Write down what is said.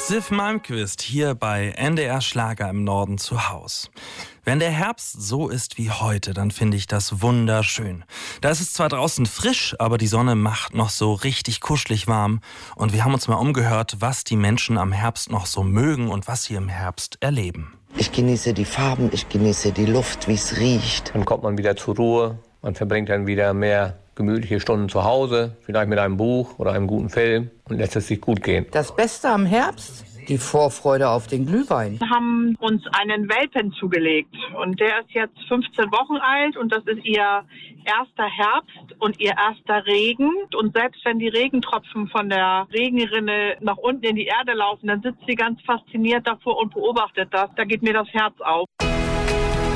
Siv Malmkvist hier bei NDR Schlager im Norden zu Haus. Wenn der Herbst so ist wie heute, dann finde ich das wunderschön. Da ist es zwar draußen frisch, aber die Sonne macht noch so richtig kuschelig warm. Und wir haben uns mal umgehört, was die Menschen am Herbst noch so mögen und was sie im Herbst erleben. Ich genieße die Farben, ich genieße die Luft, wie es riecht. Dann kommt man wieder zur Ruhe, man verbringt dann wieder mehr gemütliche Stunden zu Hause, vielleicht mit einem Buch oder einem guten Film und lässt es sich gut gehen. Das Beste am Herbst? Die Vorfreude auf den Glühwein. Wir haben uns einen Welpen zugelegt und der ist jetzt 15 Wochen alt und das ist ihr erster Herbst und ihr erster Regen. Und selbst wenn die Regentropfen von der Regenrinne nach unten in die Erde laufen, dann sitzt sie ganz fasziniert davor und beobachtet das. Da geht mir das Herz auf.